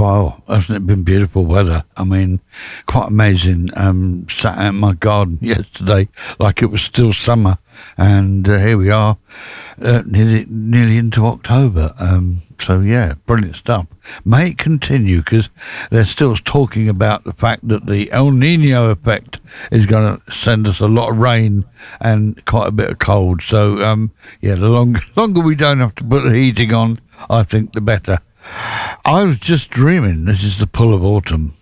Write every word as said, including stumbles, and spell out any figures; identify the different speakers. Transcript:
Speaker 1: Wow, hasn't it been beautiful weather? I mean, quite amazing. Um, sat out in my garden yesterday like it was still summer, and uh, here we are, uh, nearly nearly into October. Um, so yeah, brilliant stuff. May it continue, because they're still talking about the fact that the El Nino effect is going to send us a lot of rain and quite a bit of cold. So um, yeah, the longer longer we don't have to put the heating on, I think the better. I was just dreaming. This is the pull of autumn.